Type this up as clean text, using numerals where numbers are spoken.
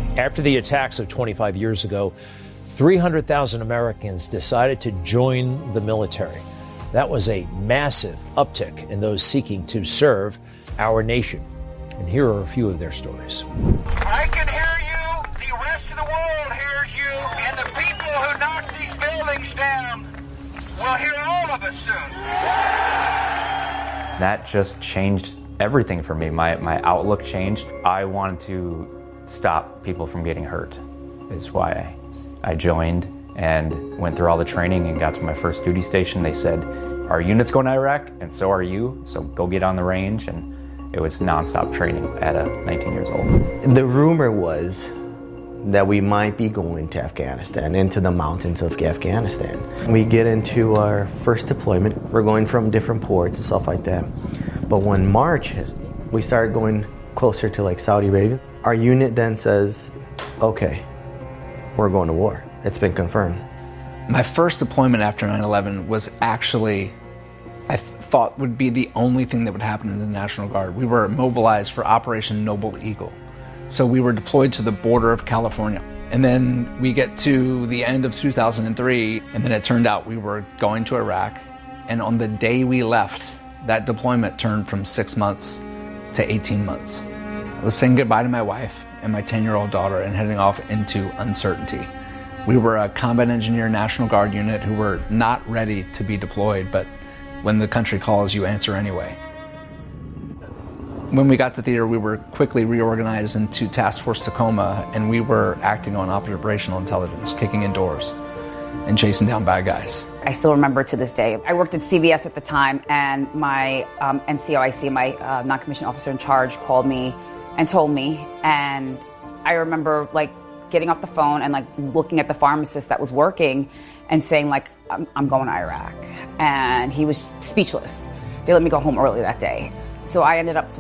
After the attacks of 25 years ago, 300,000 Americans decided to join the military. That was a massive uptick in those seeking to serve our nation. And here are a few of their stories. I can hear you. The rest of the world hears you. And the people who knocked these buildings down will hear all of us soon. That just changed everything for me. My outlook changed. I wanted to stop people from getting hurt, is why I joined and went through all the training and got to my first duty station. They said, our unit's going to Iraq, and so are you, so go get on the range. And it was nonstop training at 19 years old. The rumor was that we might be going to Afghanistan, into the mountains of Afghanistan. We get into our first deployment. We're going from different ports and stuff like that. But when March hit, we started going closer to like Saudi Arabia. Our unit then says, okay, we're going to war. It's been confirmed. My first deployment after 9/11 was actually, I thought would be the only thing that would happen in the National Guard. We were mobilized for Operation Noble Eagle. So we were deployed to the border of California. And then we get to the end of 2003, and then it turned out we were going to Iraq. And on the day we left, that deployment turned from 6 months to 18 months. I was saying goodbye to my wife and my 10-year-old daughter and heading off into uncertainty. We were a combat engineer National Guard unit who were not ready to be deployed, but when the country calls, you answer anyway. When we got to theater, we were quickly reorganized into Task Force Tacoma, and we were acting on operational intelligence, kicking in doors and chasing down bad guys. I still remember to this day. I worked at CVS at the time, and my NCOIC, my non-commissioned officer in charge, called me and told me. And I remember like getting off the phone and like looking at the pharmacist that was working and saying like, I'm going to Iraq. And he was speechless. They let me go home early that day. So I ended up